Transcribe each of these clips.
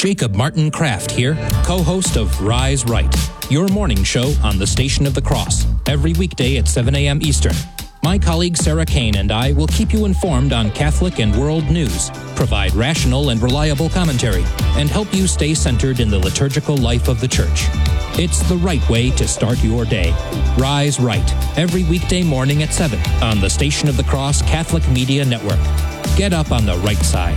Jacob Martin Kraft here, co-host of Rise Right, your morning show on the Station of the Cross, every weekday at 7 a.m. Eastern. My colleague Sarah Kane and I will keep you informed on Catholic and world news, provide rational and reliable commentary, and help you stay centered in the liturgical life of the Church. It's the right way to start your day. Rise Right, every weekday morning at 7 on the Station of the Cross Catholic Media Network. Get up on the right side.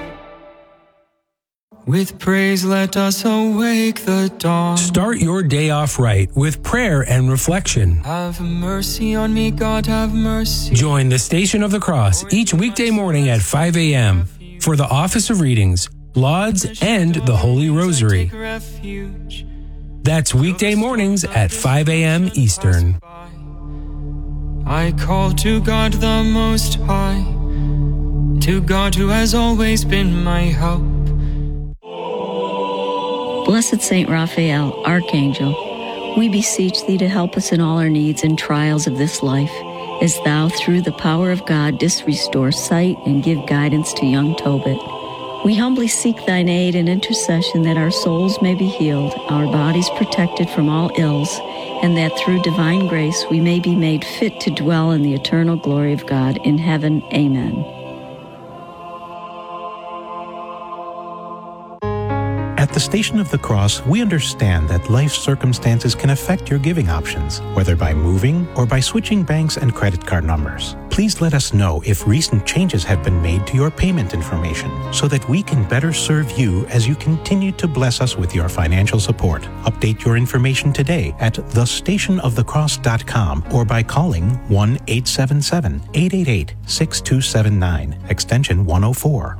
With praise let us awake the dawn. Start your day off right with prayer and reflection. Have mercy on me, God, have mercy. Join the Station of the Cross each weekday morning at 5 a.m. for the Office of Readings, Lauds, and the Holy Rosary. That's weekday mornings at 5 a.m. Eastern. I call to God the Most High, to God who has always been my help. Blessed Saint Raphael, Archangel, we beseech thee to help us in all our needs and trials of this life, as thou, through the power of God, didst restore sight and give guidance to young Tobit. We humbly seek thine aid and intercession that our souls may be healed, our bodies protected from all ills, and that through divine grace we may be made fit to dwell in the eternal glory of God in heaven. Amen. At the Station of the Cross, we understand that life circumstances can affect your giving options, whether by moving or by switching banks and credit card numbers. Please let us know if recent changes have been made to your payment information so that we can better serve you as you continue to bless us with your financial support. Update your information today at thestationofthecross.com or by calling 1-877-888-6279, extension 104.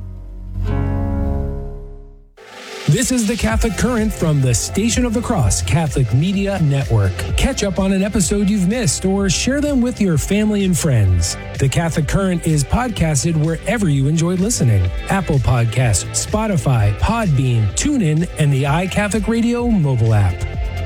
This is the Catholic Current from the Station of the Cross Catholic Media Network. Catch up on an episode you've missed or share them with your family and friends. The Catholic Current is podcasted wherever you enjoy listening. Apple Podcasts, Spotify, Podbean, TuneIn, and the iCatholic Radio mobile app.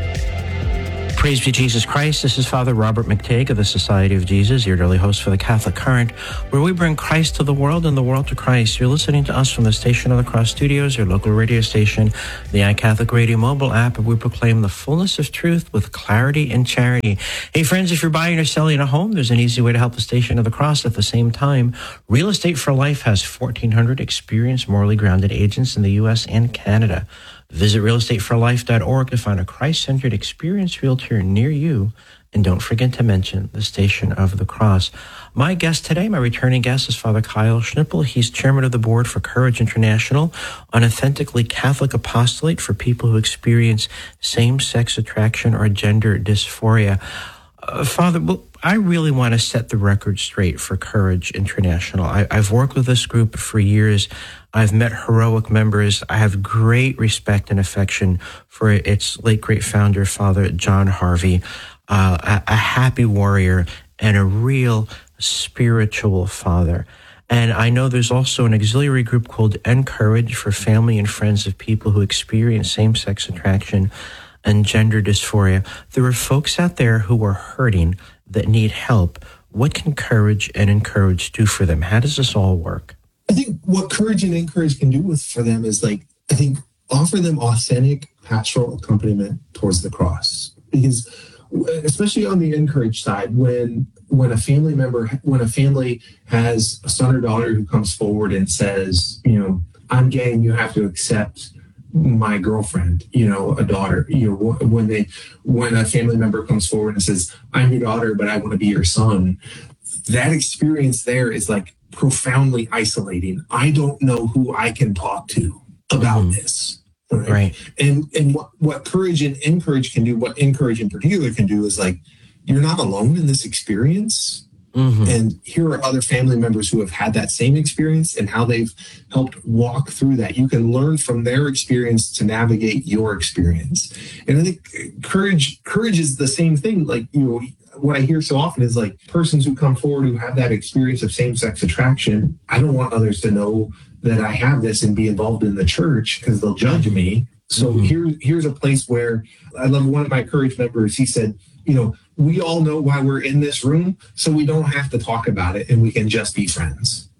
Praise be Jesus Christ. This is Father Robert McTague of the Society of Jesus, your daily host for the Catholic Current, where we bring Christ to the world and the world to Christ. You're listening to us from the Station of the Cross Studios, your local radio station, the iCatholic Radio mobile app, and we proclaim the fullness of truth with clarity and charity. Hey, friends, if you're buying or selling a home, there's an easy way to help the Station of the Cross at the same time. Real Estate for Life has 1,400 experienced, morally grounded agents in the U.S. and Canada. Visit realestateforlife.org to find a Christ-centered experienced realtor near you. And don't forget to mention the Station of the Cross. My guest today, my returning guest, is Father Kyle Schnippel. He's chairman of the board for Courage International, an authentically Catholic apostolate for people who experience same-sex attraction or gender dysphoria. Father, I really want to set the record straight for Courage International. I've worked with this group for years. I've met heroic members. I have great respect and affection for its late great founder, Father John Harvey, a happy warrior and a real spiritual father. And I know there's also an auxiliary group called Encourage for family and friends of people who experience same-sex attraction and gender dysphoria. There are folks out there who are hurting that need help. What can Courage and Encourage do for them? How does this all work? I think what Courage and Encourage can do for them is offer them authentic pastoral accompaniment towards the cross. Because especially on the Encourage side, when a family has a son or daughter who comes forward and says, I'm gay and you have to accept my girlfriend, a daughter, when a family member comes forward and says, I'm your daughter, but I want to be your son, that experience there is profoundly isolating. I don't know who I can talk to about this. Right. And what Courage and Encourage can do, what Encourage in particular can do is you're not alone in this experience. Mm-hmm. And here are other family members who have had that same experience and how they've helped walk through that. You can learn from their experience to navigate your experience. And I think courage is the same thing. What I hear so often is persons who come forward who have that experience of same-sex attraction. I don't want others to know that I have this and be involved in the church because they'll judge me. So here's a place where I love one of my Courage members. He said, we all know why we're in this room, so we don't have to talk about it and we can just be friends.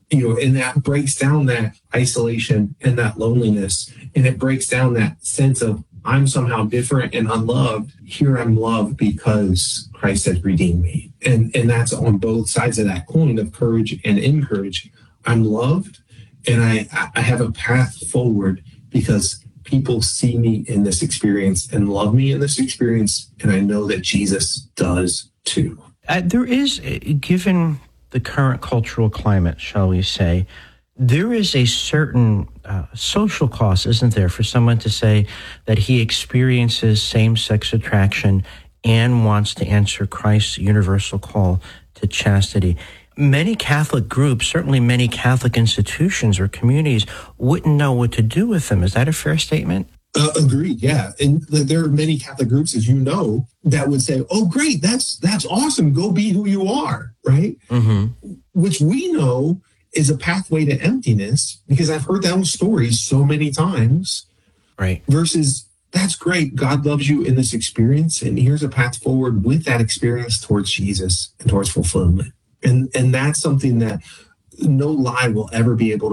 And that breaks down that isolation and that loneliness. And it breaks down that sense of I'm somehow different and unloved. Here I'm loved because Christ has redeemed me. And that's on both sides of that coin of courage and encourage. I'm loved and I have a path forward because people see me in this experience and love me in this experience. And I know that Jesus does too. There is, given the current cultural climate, shall we say, there is a certain social cost, isn't there, for someone to say that he experiences same-sex attraction and wants to answer Christ's universal call to chastity. Many Catholic groups, certainly many Catholic institutions or communities, wouldn't know what to do with them. Is that a fair statement? Agreed, yeah. And there are many Catholic groups, as you know, that would say, oh, great, that's awesome. Go be who you are, right? Mm-hmm. Which we know is a pathway to emptiness, because I've heard those stories so many times. Right. Versus, that's great. God loves you in this experience, and here's a path forward with that experience towards Jesus and towards fulfillment. And that's something that no lie will ever be able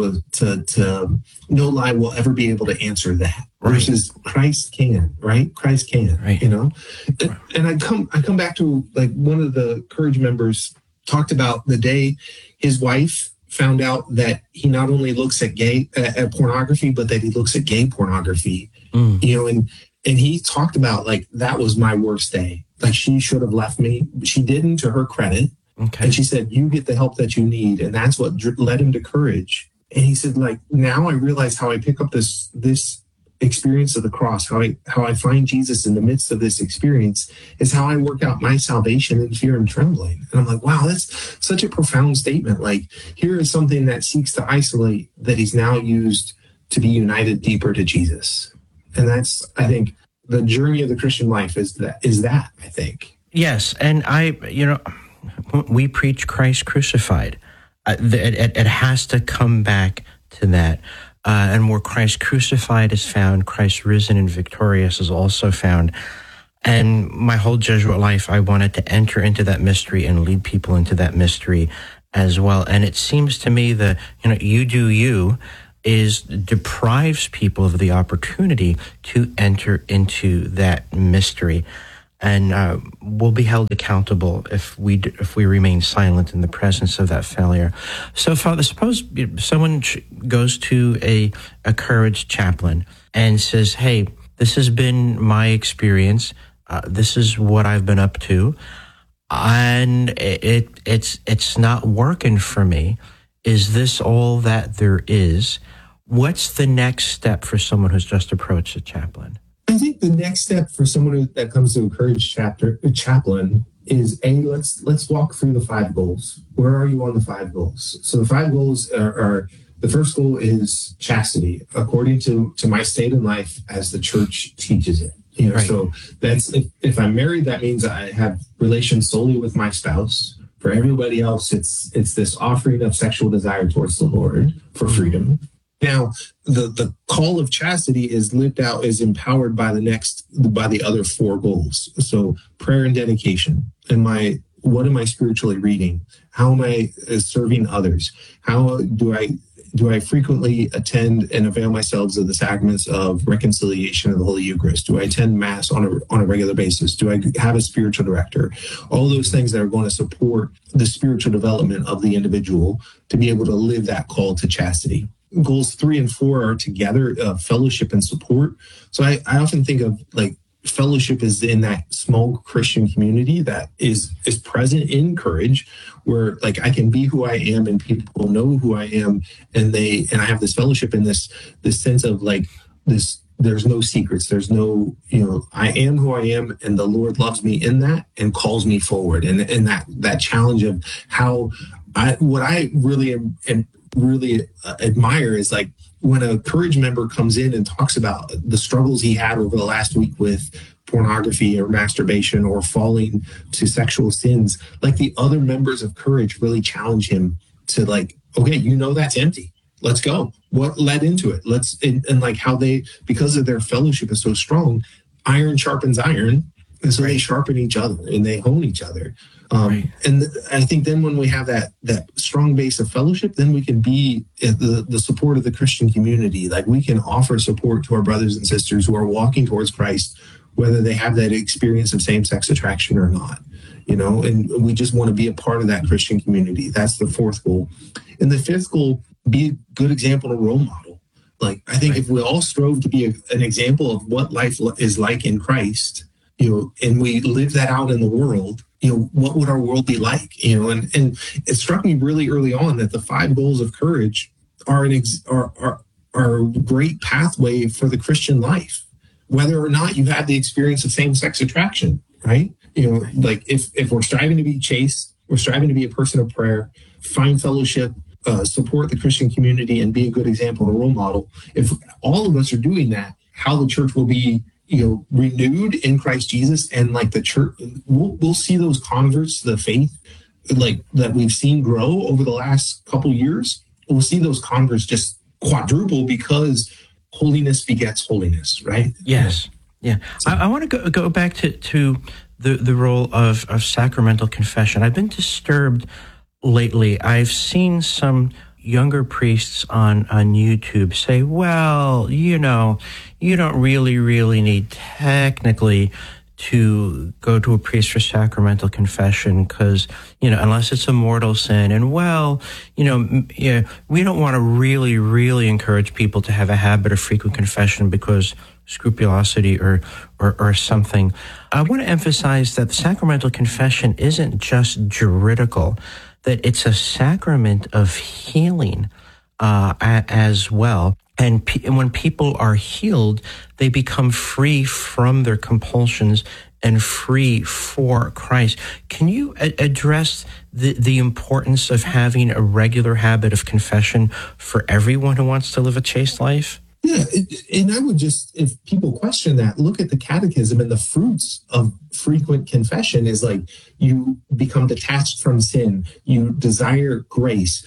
to no lie will ever be able to answer that. Right. Versus Christ can, right? Christ can, right. And I come back to, like, one of the Courage members talked about the day his wife found out that he not only looks at at pornography, but that he looks at gay pornography. And he talked about, like, that was my worst day. Like, she should have left me. She didn't, to her credit. Okay. And she said, you get the help that you need. And that's what led him to Courage. And he said, like, now I realize how I pick up this experience of the cross, how I find Jesus in the midst of this experience is how I work out my salvation in fear and trembling. And I'm like, wow, that's such a profound statement. Like, here is something that seeks to isolate that he's now used to be united deeper to Jesus. And that's, I think, the journey of the Christian life is that, I think. Yes. And we preach Christ crucified. It has to come back to that. And where Christ crucified is found, Christ risen and victorious is also found. And my whole Jesuit life, I wanted to enter into that mystery and lead people into that mystery as well. And it seems to me that, you do you deprives people of the opportunity to enter into that mystery. And we'll be held accountable if we remain silent in the presence of that failure. So, Father, suppose someone goes to a Courage chaplain and says, "Hey, this has been my experience. This is what I've been up to, and it's not working for me. Is this all that there is?" What's the next step for someone who's just approached a chaplain? I think the next step for someone that comes to a Courage chaplain is, let's walk through the 5 goals. Where are you on the 5 goals? So the 5 goals are the first goal is chastity, according to my state in life as the church teaches it. Right. So that's, if I'm married, that means I have relations solely with my spouse. For everybody else, it's this offering of sexual desire towards the Lord for freedom. Now, the call of chastity is lived out, is empowered by the other 4 goals. So prayer and dedication. What am I spiritually reading? How am I serving others? How do I frequently attend and avail myself of the sacraments of reconciliation of the Holy Eucharist? Do I attend Mass on a regular basis? Do I have a spiritual director? All those things that are going to support the spiritual development of the individual to be able to live that call to chastity. Goals 3 and 4 are together, fellowship and support. So I often think of, like, fellowship is in that small Christian community that is present in Courage, where, like, I can be who I am and people know who I am, and I have this fellowship in this sense of, like, this. There's no secrets. There's no, I am who I am, and the Lord loves me in that and calls me forward. And that challenge of what I really am really admire is, like, when a Courage member comes in and talks about the struggles he had over the last week with pornography or masturbation or falling to sexual sins, like, the other members of Courage really challenge him to, like, okay, that's empty. Let's go. What led into it? And like how they, because of their fellowship is so strong, iron sharpens iron. And so they sharpen each other and they hone each other. And I think then when we have that strong base of fellowship, then we can be the support of the Christian community. Like we can offer support to our brothers and sisters who are walking towards Christ, whether they have that experience of same-sex attraction or not, and we just want to be a part of that Christian community. That's the fourth goal. And the fifth goal, be a good example and a role model. Like, I think if we all strove to be an example of what life is like in Christ, and we live that out in the world, what would our world be like? And it struck me really early on that the 5 goals of courage are a great pathway for the Christian life, whether or not you've had the experience of same-sex attraction, right? Like if we're striving to be chaste, we're striving to be a person of prayer, find fellowship, support the Christian community, and be a good example and a role model. If all of us are doing that, how the church will be renewed in Christ Jesus, and like the church, we'll see those converts to the faith, like that we've seen grow over the last couple years. We'll see those converts just quadruple because holiness begets holiness, right? Yes. Yeah. I want to go back to the role of sacramental confession. I've been disturbed lately. I've seen some younger priests on YouTube say, well, you don't really need technically to go to a priest for sacramental confession because, unless it's a mortal sin. And we don't want to really encourage people to have a habit of frequent confession because scrupulosity or something. I want to emphasize that the sacramental confession isn't just juridical, that it's a sacrament of healing as well. And when people are healed, they become free from their compulsions and free for Christ. Can you address the importance of having a regular habit of confession for everyone who wants to live a chaste life? Yeah, and I would just, if people question that, look at the catechism, and the fruits of frequent confession is like you become detached from sin, you desire grace,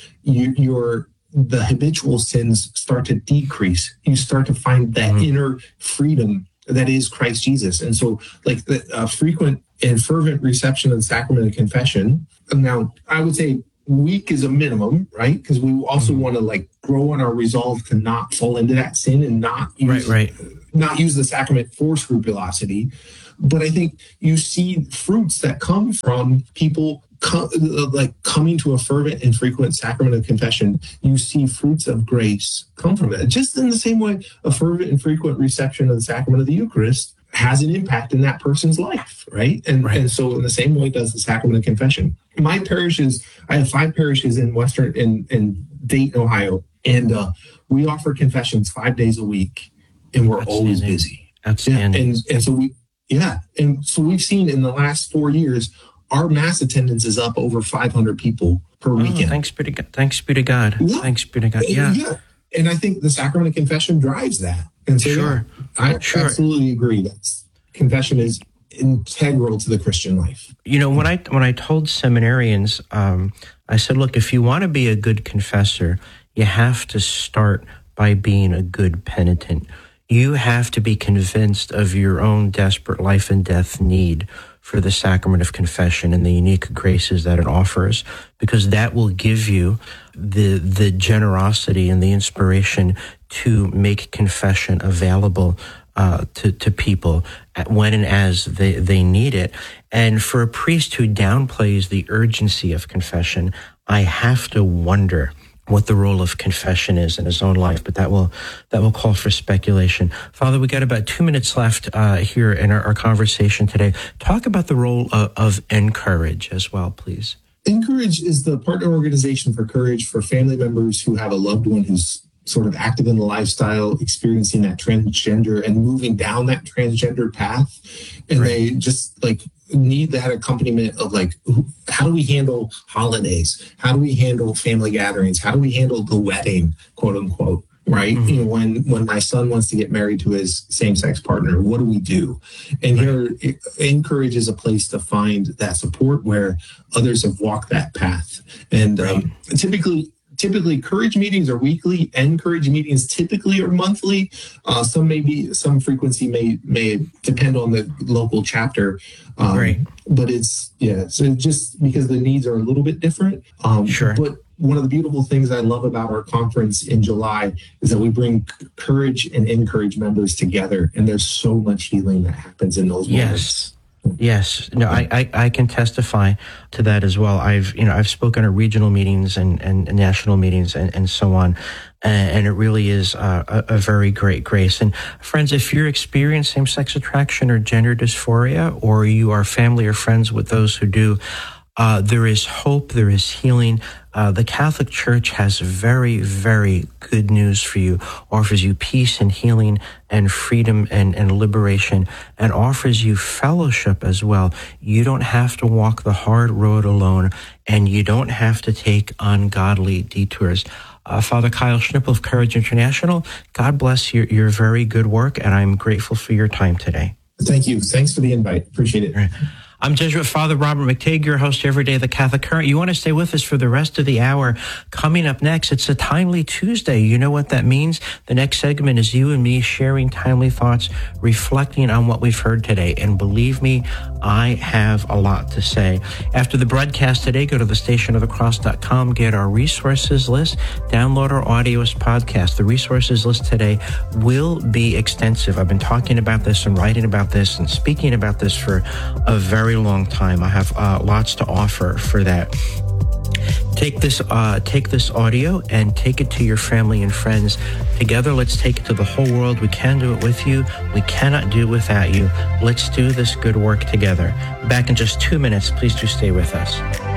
the habitual sins start to decrease, you start to find that inner freedom that is Christ Jesus. And so like the frequent and fervent reception of the sacrament of confession, now I would say week is a minimum, right? Because we also want to like grow in our resolve to not fall into that sin and not use the sacrament for scrupulosity. But I think you see fruits that come from people coming to a fervent and frequent sacrament of confession. You see fruits of grace come from it. Just in the same way, a fervent and frequent reception of the sacrament of the Eucharist has an impact in that person's life, right? And so in the same way does the sacrament of confession. My parishes, I have 5 parishes in Dayton, Ohio, and we offer confessions 5 days a week, and we're always busy. Outstanding. And so we've seen in the last 4 years, our mass attendance is up over 500 people per weekend. Thanks be to God. Thanks be to God. Yeah. Thanks be to God. Yeah. And I think the sacrament of confession drives that. And so I absolutely agree that confession is integral to the Christian life. When I told seminarians, I said, look, if you want to be a good confessor, you have to start by being a good penitent. You have to be convinced of your own desperate life and death need for the sacrament of confession and the unique graces that it offers, because that will give you the generosity and the inspiration to make confession available to people when and as they need it. And for a priest who downplays the urgency of confession, I have to wonder what the role of confession is in his own life, but that will call for speculation. Father, we got about 2 minutes left here in our conversation today. Talk about the role of Encourage as well, please. Encourage is the partner organization for Courage for family members who have a loved one who's sort of active in the lifestyle, experiencing that transgender and moving down that transgender path. And they just need that accompaniment of how do we handle holidays? How do we handle family gatherings? How do we handle the wedding, quote unquote, right? Mm-hmm. When my son wants to get married to his same-sex partner, what do we do? And here, Encourage is a place to find that support where others have walked that path. And typically Courage meetings are weekly, and Courage meetings typically are monthly. Some frequency may depend on the local chapter. Right. But so just because the needs are a little bit different. Sure. But one of the beautiful things I love about our conference in July is that we bring Courage and Encourage members together, and there's so much healing that happens in those moments. Yes. No, I can testify to that as well. I've spoken at regional meetings and national meetings and so on. And it really is a very great grace. And friends, if you're experiencing same-sex attraction or gender dysphoria, or you are family or friends with those who do, there is hope, there is healing. The Catholic Church has very, very good news for you, offers you peace and healing and freedom and liberation, and offers you fellowship as well. You don't have to walk the hard road alone, and you don't have to take ungodly detours. Father Kyle Schnippel of Courage International, God bless your very good work, and I'm grateful for your time today. Thank you. Thanks for the invite. Appreciate it. Right. I'm Jesuit Father Robert McTague, your host every day of the Catholic Current. You want to stay with us for the rest of the hour. Coming up next, it's a Timely Tuesday. You know what that means? The next segment is you and me sharing timely thoughts, reflecting on what we've heard today. And believe me, I have a lot to say. After the broadcast today, go to thestationofthecross.com, get our resources list, download our audio as podcast. The resources list today will be extensive. I've been talking about this and writing about this and speaking about this for a very long time. I have lots to offer for that. Take this audio and take it to your family and friends. Together, let's take it to the whole world. We can do it with you. We cannot do it without you. Let's do this good work together. Back in just 2 minutes. Please do stay with us.